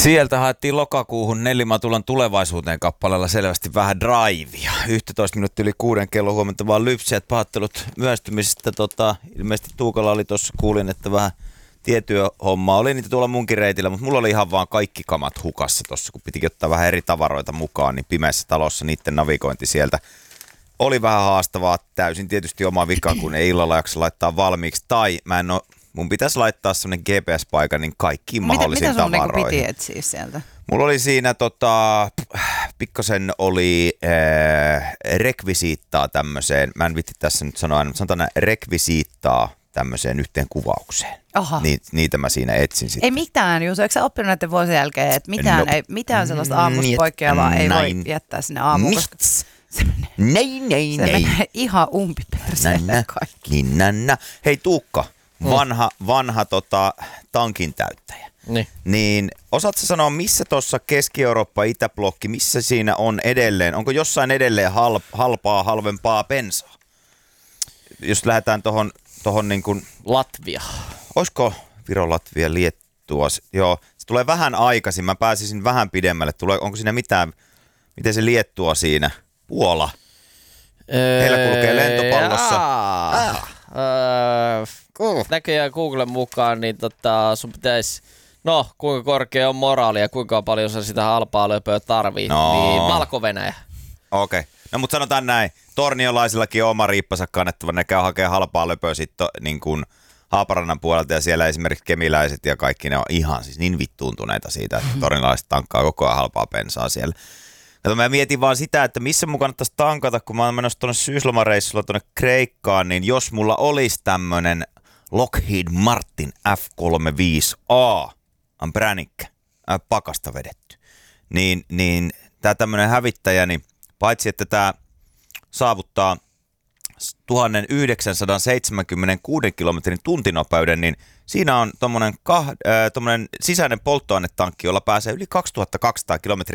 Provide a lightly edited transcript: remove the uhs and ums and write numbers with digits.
Sieltä haettiin lokakuuhun Nellimatulan tulevaisuuteen kappaleella selvästi vähän draivia. 11 minuuttia yli 6 kello huomenta vaan lypsiät pahoittelut myöstymisestä. Ilmeisesti Tuukalla oli tuossa, kuulin, että vähän tietyöhommaa. Oli niitä tuolla munkin reitillä, mutta mulla oli ihan vaan kaikki kamat hukassa tuossa, kun pitikin ottaa vähän eri tavaroita mukaan, niin pimeässä talossa niiden navigointi sieltä oli vähän haastavaa. Täysin tietysti oma vika, kun ei illalla jaksa laittaa valmiiksi. Tai mun pitäisi laittaa semmoinen GPS-paikka niin kaikkiin mahdollisiin tavaroihin. Mitä sun piti etsiä sieltä? Mulla oli siinä pikkasen oli rekvisiittaa tämmöiseen, mä en vitti tässä nyt sanoa, mutta sanotaan rekvisiittaa tämmöiseen yhteen kuvaukseen. Niitä mä siinä etsin sitten. Ei mitään, Juuso, eikö sä oppinut näiden vuosien jälkeen, että mitään sellaista aamusta poikkeavaa ei voi jättää sinne aamuun, koska se menee ihan umpiperseelle kaikki. Hei Tuukka, vanha tankin täyttäjä. Niin osaatko sanoa, missä tuossa Keski-Eurooppa, Itäblokki, missä siinä on edelleen? Onko jossain edelleen halvempaa bensaa? Jos lähdetään tohon niin kuin Latvia. Olisiko Viro, Latvia, Liettua? Joo, se tulee vähän aikaisin. Mä pääsisin vähän pidemmälle. Onko siinä mitään, miten se Liettua siinä? Puola. Heillä kulkee lentopallossa. Näköjään Googlen mukaan, niin sun pitäisi, kuinka korkea on moraali ja kuinka paljon sä sitä halpaa löpöä tarvii, niin Valko-Venäjä. Okei. No mutta sanotaan näin, torniolaisillakin on oma riippansa kannettava, ne käy hakemaan halpaa löpöä sitten niin kuin Haaparannan puolelta ja siellä esimerkiksi kemiläiset ja kaikki ne on ihan siis niin vittuuntuneita siitä, että tornilaiset tankkaa koko ajan halpaa bensaa siellä. Kato, mä mietin vaan sitä, että missä mun kannattaisi tankata, kun mä oon menossa tuonne syyslomareissulla tuonne Kreikkaan, niin jos mulla olisi tämmönen Lockheed Martin F-35A, Bränikkä, pakasta vedetty, niin tää tämmönen hävittäjä, niin paitsi että tää saavuttaa 1976 kilometrin tuntinopeuden, niin siinä on tommonen sisäinen polttoainetankki, jolla pääsee yli 2200 kilometriä